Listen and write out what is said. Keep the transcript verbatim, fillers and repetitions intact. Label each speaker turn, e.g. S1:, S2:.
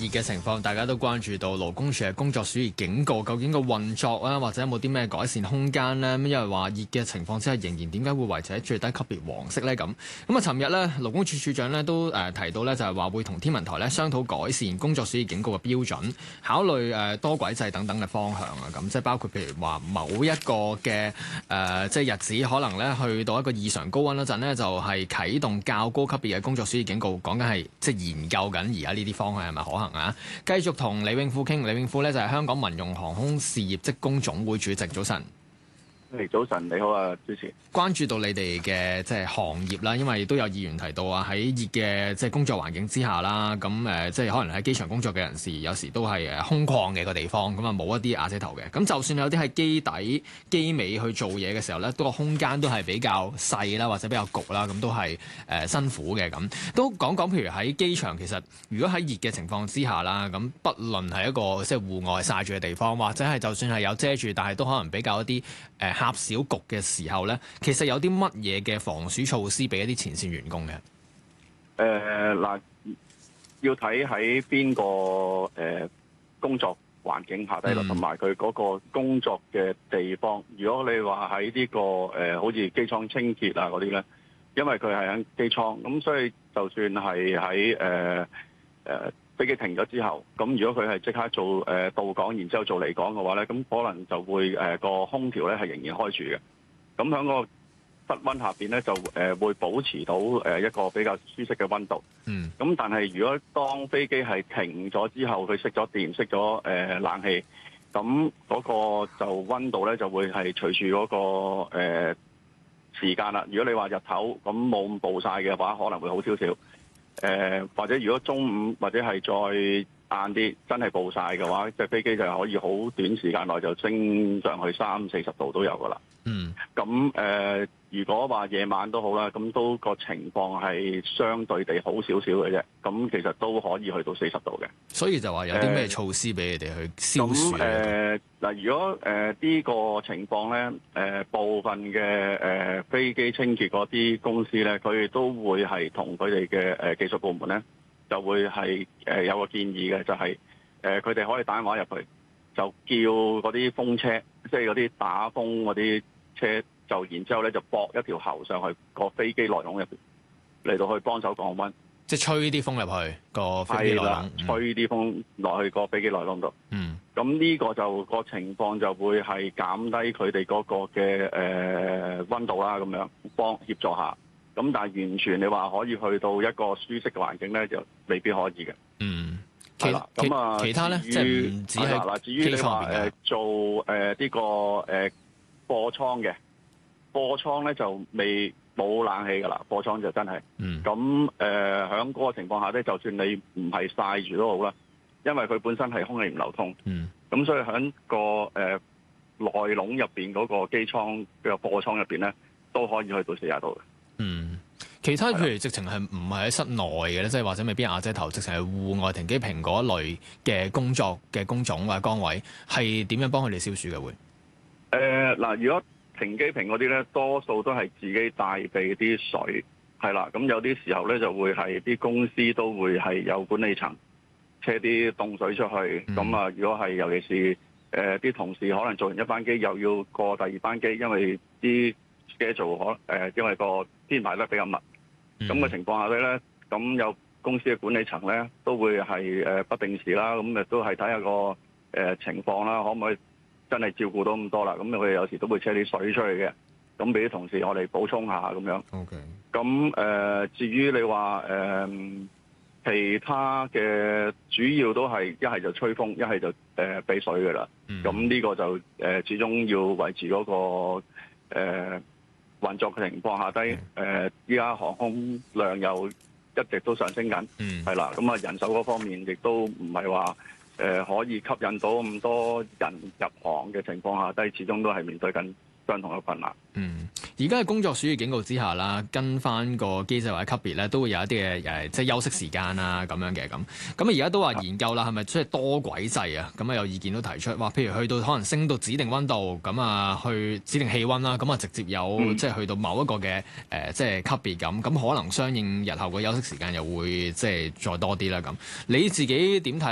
S1: 熱嘅情況，大家都關注到勞工處嘅工作暑熱警告，究竟個運作啊，或者有冇啲咩改善空間呢？咁因為話熱嘅情況之下，仍然點解會維持喺最低級別黃色呢？咁咁啊，尋日咧勞工處處長咧都誒提到咧，就係話會同天文台咧商討改善工作暑熱警告嘅標準，考慮誒多軌制等等嘅方向啊。咁即係包括譬如話某一個嘅誒、呃、即係日子，可能咧去到一個異常高溫嗰陣咧，就係、是、啟動較高級別嘅工作暑熱警告。講緊係即係研究緊而家呢啲方向係咪可行啊？繼續同李永富傾，李永富咧就係香港民用航空事業職工總會主席。早晨。
S2: 誒，早晨，你好啊，主持。
S1: 關注到你哋嘅即係行業啦，因為都有議員提到啊，喺熱嘅即係工作環境之下啦，咁誒即係可能喺機場工作嘅人士，有時都係誒空曠嘅個地方，咁啊冇一啲瓦遮頭嘅。咁就算有啲喺機底機尾去做嘢嘅時候咧，都個空間都係比較細啦，或者比較焗啦，咁都係誒、呃、辛苦嘅。咁都講講，譬如喺機場，其實如果喺熱嘅情況之下啦，咁不論係一個即係戶外曬住嘅地方，或者係就算係有遮住，但係都可能比較一啲誒。呃狹小局嘅時候咧，其實有啲乜嘢嘅防暑措施俾一啲前線員工嘅？誒、
S2: 呃、嗱，要睇喺邊個誒、呃、工作環境下低啦，同埋佢嗰個工作嘅地方。如果你話喺呢個誒、呃、好似機艙清潔啊嗰啲咧，因為佢係喺機艙，咁所以就算係喺誒誒飛機停咗之後，咁如果佢係即刻做誒、呃、到港，然之後做離港嘅話咧，咁可能就會誒個、呃、空調咧係仍然開住嘅。咁喺個室溫下邊咧，就誒、呃、會保持到誒一個比較舒適嘅溫度。嗯。咁但係如果當飛機係停咗之後，佢熄咗電、熄咗誒冷氣，咁嗰個就溫度咧就會係隨住嗰個誒、呃、時間啦。如果你話日頭咁冇咁暴曬嘅話，可能會好少少。誒、呃、或者如果中午或者係再晏啲，真係暴曬嘅話，隻飛機就可以好短時間內就升上去三四十度都有噶啦。嗯。咁誒、呃，如果話夜晚都好啦，咁都個情況係相對地好少少嘅啫。咁其實都可以去到四十度嘅。
S1: 所以就話有啲咩措施俾你哋去消暑？
S2: 咁誒嗱，如果誒呢、呃這個情況咧，誒、呃、部分嘅誒、呃、飛機清潔嗰啲公司咧，佢哋都會係同佢哋嘅誒技術部門咧，就會係誒、呃、有個建議嘅，就係誒佢哋可以打電話入去，就叫嗰啲風車，即係嗰啲打風嗰啲車，就然之後咧就駁一條喉上去個飛機內籠入邊，嚟到去幫手降溫。即係吹啲風入去個飛機內籠，吹啲風落去個飛機內籠度。嗯，咁呢個就個情況就會係減低佢哋嗰個嘅誒溫度啦，咁樣幫協助下。咁但係完全你話可以去到一個舒適嘅環境咧，就未必可以嘅。嗯，係啦。咁啊，其他咧即係唔止係嗱，至於你話誒做誒呢個誒貨倉嘅貨倉咧就未。冇冷氣㗎啦，貨倉就真係。咁誒喺嗰個情況下咧，就算你唔係曬住都好啦，因為佢本身係空氣唔流通。咁、嗯、所以喺個誒、呃、內籠入邊嗰個機艙嘅貨倉入邊咧，都可以去到四十度嘅。嗯，
S1: 其他譬如直情係唔係喺室內嘅咧，即係或者未必瓦遮頭，直情係戶外停機坪嗰一類嘅工作嘅工種或者崗位，係點樣幫佢哋消暑嘅會？誒
S2: 嗱、呃，如果停機坪嗰啲咧，多數都係自己帶備啲水，係啦。咁有啲時候咧，就會係啲公司都會係有管理層車啲凍水出去。咁啊、嗯，如果係尤其是誒啲、呃、同事可能做完一班機，又要過第二班機，因為啲 schedule 可誒、呃，因為個編排得比較密，咁嘅、嗯、情況下咧，咁有公司嘅管理層咧，都會係誒不定時啦，咁誒都係睇下個誒、呃、情況啦，可唔可以？真係照顧到咁多啦，咁佢哋有時都會車啲水出去嘅，咁俾啲同事我哋補充下咁樣。OK。咁誒，至於你話誒、呃、其他嘅主要都係一係就吹風，一係就誒俾、呃、水嘅啦。咁呢、mm. 個就誒、呃、始終要維持嗰、那個誒、呃、運作嘅情況下低。誒依家航空量又一直都上升緊，係啦、mm.。咁啊人手嗰方面亦都唔係話。誒、呃、可以吸引到咁多人入行嘅情況下，但係始終都係面對緊相同嘅困難。
S1: 嗯，而家喺工作暑熱警告之下啦，跟翻個機制或者級別咧，都會有一啲嘅誒，即係休息時間啊咁樣嘅咁。咁而家都話研究啦，係咪即係多軌制啊？咁啊有意見都提出，話譬如去到可能升到指定溫度，咁啊去指定氣溫啦，咁啊直接有、嗯、即係去到某一個嘅誒、呃、即係級別咁，咁可能相應日後個休息時間又會即係再多啲啦咁。你自己點睇？